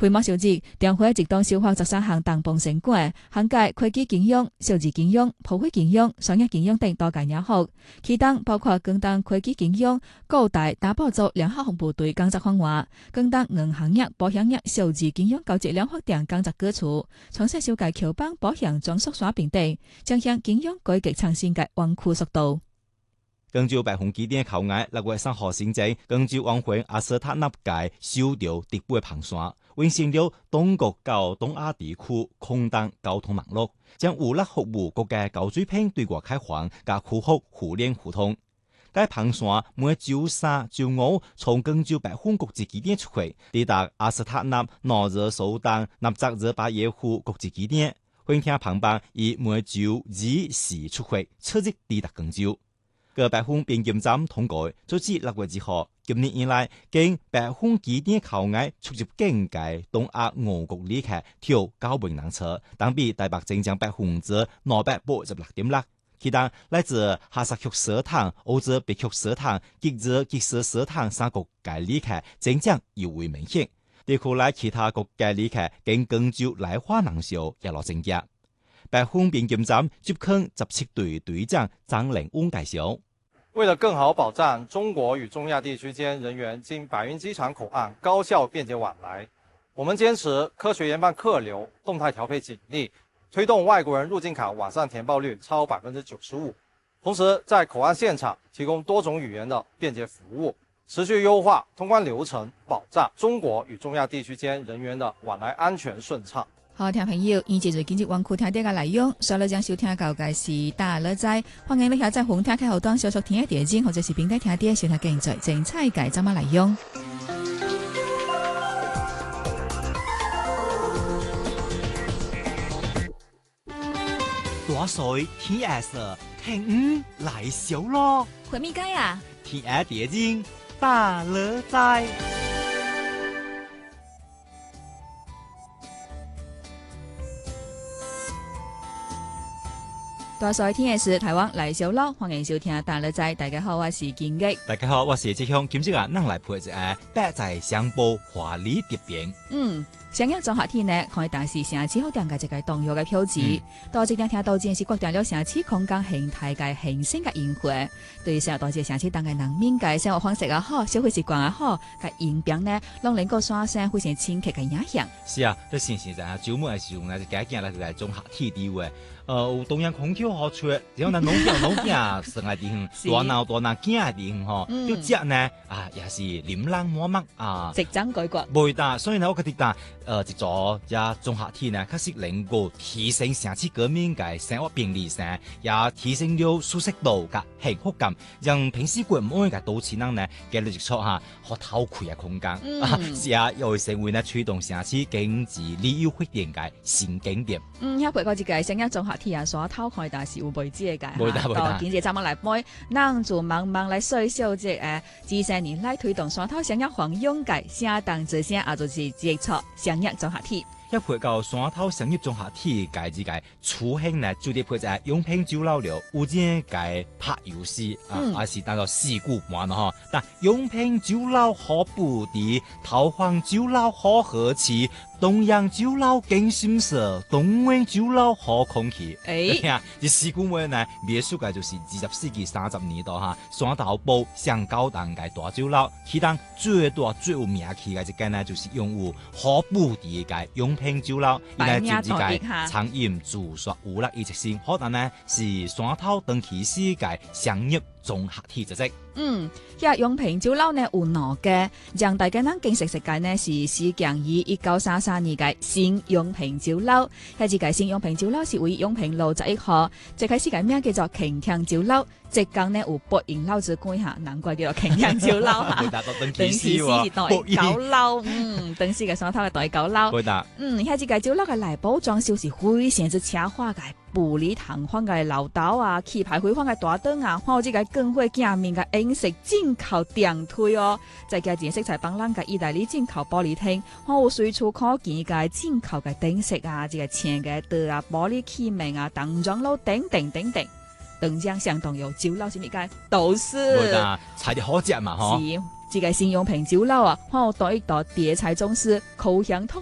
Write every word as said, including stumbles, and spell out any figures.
開幕首日，電會一檔小學十三項重磅成果，涵蓋會計經營、數字經營、普惠經營、商業經營等多個領域。其中包括廣東會計經營、高大打包組兩校紅部隊工作方案，廣東銀行業、保險業、數字經營高質量發展工作基礎，從細小界僑邦保險裝束刷平地，將向經營改革創新嘅彎曲速度。 廣州白虹機電校外六月三號新增廣州灣環阿斯塔納界首條直八航線，完成了東國到東亞地區空檔交通網絡，將有力服務國家高水平對外開放，加區域互聯互通。該航線每周三、周五從廣州白虹國際機電出發，抵達阿斯塔納納熱首檔納扎熱巴耶夫國際機電，歡聽航班以每周二、四出發，車日抵達廣州。個白虹邊檢站通過，早至六月一號，今年以來經白虹機電校外出入境界東亞五國旅客跳九萬人次，當比台北增長百分之兩百八十六點六。其中來自哈薩克斯坦、歐洲別克斯坦、吉爾吉斯斯坦三國界旅客增長尤為明顯。地區內其他國家旅客經廣州來華人數也落增加。白虹邊檢站接坑十七隊隊長張靈翁介紹。 為了更好保障中國與中亞地區間人員經白雲機場口岸高效便捷往來，我們堅持科學研判客流，動態調配警力，推動外國人入境卡網上填報率超百分之九十五。同時，在口岸現場提供多種語言的便捷服務，持續優化通關流程，保障中國與中亞地區間人員的往來安全順暢。 好，聽朋友，以前最近日灣區聽啲嘅內容，所以將收聽到嘅是大樂仔，歡迎你下載紅聽開後端小說聽嘅電影，或者是平台聽啲收聽更最精彩嘅節目內容。 大水天下事，聽五來小咯。 會咪解啊？ 聽下電影大樂仔。 大水天嘅事，台灣來小咯，歡迎收聽大樂仔。大家好，我是金吉。 大家好，我是志雄。今朝啊，咱來陪一下白在相報華麗蝶變。 嗯，上一綜合天呢，可以當是城市好定嘅一個重要嘅標誌。多一點聽到，正是決定了城市空間形態嘅形成嘅因素。對上多隻城市當嘅人民嘅生活方式也好，消費習慣也好，嘅演變呢，讓能夠產生非常深刻嘅影響。 是啊，這先是在周末嘅時候呢，就加進來個綜合天地位。呃，有東陽空調好吹，然後呢，農業農業生嘅地方，大鬧大鬧驚嘅地方吼，要只呢啊，也是琳琅滿目啊， 直增改革。 袂大，所以呢，我覺得但呃，一座也綜合體呢，確實能夠提升城市居民嘅生活便利性，也提升了舒適度嘅幸福感，讓平時過唔安嘅都市人呢，建立一處哈好透氣嘅空間，嗯、啊，是啊，又會成為呢推動城市經濟旅遊發展嘅新景點。 嗯，一陪個一個成日綜合體啊，所偷看但是有未知嘅界， 冇得冇得。 今日咱們來背，讓做慢慢來細小隻誒，幾十年來推動山頭成日黃永界，相當之聲也就是接觸成日綜合體。 一陪到山頭商業綜合體界之界，出現呢就啲陪在永平酒樓了，有啲嘅拍遊戲啊，還是當做事故玩咯嗬。但永平酒樓好布啲，桃黃酒樓好和氣，東陽酒樓更心色，東灣酒樓好空氣。誒，呀，啲事故玩呢，別墅嘅就是二十世紀三十年代哈，山頭埔上高檔嘅大酒樓，其中最大最有名氣嘅一間呢，就是擁有好布啲嘅永平酒樓，而家全世界餐飲住宿娛樂一直線，可能呢是山頭長期世界商業綜合體之一。 嗯，一永平酒樓呢有兩個，讓大家能見識世界呢是始建於一九三三年嘅新永平酒樓，係自個新永平酒樓是位於永平路十一號，最開始嘅名叫做擎天酒樓，浙江呢有博營樓之歸下，難怪叫做擎天酒樓嚇。當時是大九樓，嗯，當時嘅山頭嘅大九樓。嗯，係自個酒樓嘅內部裝修是非常之奢華嘅。布里堂方嘅樓道啊，氣派輝煌嘅大燈啊，還有這個更會鏡面嘅飲食進口電梯哦，再加上色彩繽紛嘅意大利進口玻璃廳，還有隨處可見嘅進口嘅燈飾啊，這個青嘅燈啊，玻璃器皿啊，燈裝樓等等等等，燈匠相當有酒樓是咪嘅？都是。 冇得，菜啲好食嘛，嗬。 是，這個新永平酒樓啊，還有多一道疊菜總是口香糖。